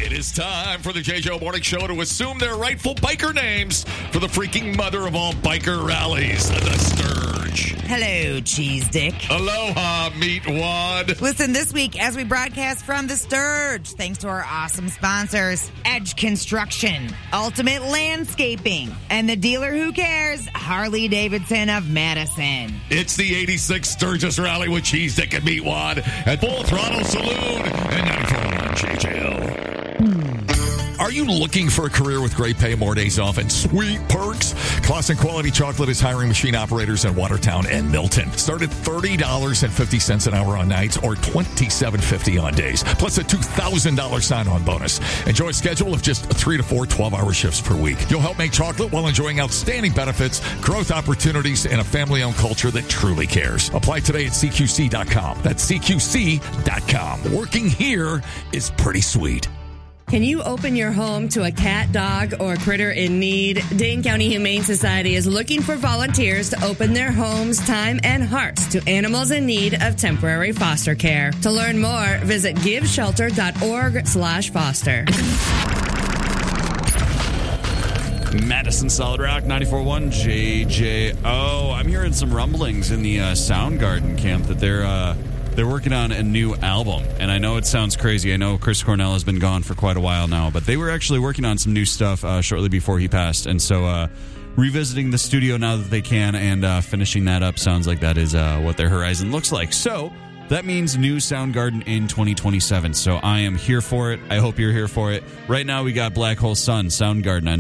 It is time for the JJO Morning Show to assume their rightful biker names for the freaking mother of all biker rallies, the Sturge. Hello, Cheese Dick. Aloha, Meatwad. Listen, this week as we broadcast from the Sturge, thanks to our awesome sponsors, Edge Construction, Ultimate Landscaping, and the dealer who cares, Harley Davidson of Madison. It's the 86th Sturgis Rally with Cheese Dick and Meatwad at Full Throttle Saloon and 94.1 JJO. Are you looking for a career with great pay, more days off, and sweet perks? Clausen Quality Chocolate is hiring machine operators in Watertown and Milton. Start at $30.50 an hour on nights or $27.50 on days, plus a $2,000 sign-on bonus. Enjoy a schedule of just 3 to 4 12-hour shifts per week. You'll help make chocolate while enjoying outstanding benefits, growth opportunities, and a family-owned culture that truly cares. Apply today at CQC.com. That's CQC.com. Working here is pretty sweet. Can you open your home to a cat, dog, or critter in need? Dane County Humane Society is looking for volunteers to open their homes, time, and hearts to animals in need of temporary foster care. To learn more, visit giveshelter.org/foster. Madison Solid Rock 94.1 JJO. I'm hearing some rumblings in the Soundgarden camp that they're working on a new album, and I know it sounds crazy. I know Chris Cornell has been gone for quite a while now, but they were actually working on some new stuff shortly before he passed, and so revisiting the studio now that they can and finishing that up sounds like that is what their horizon looks like. So that means new Soundgarden in 2027, so I am here for it. I hope you're here for it. Right now we got Black Hole Sun, Soundgarden on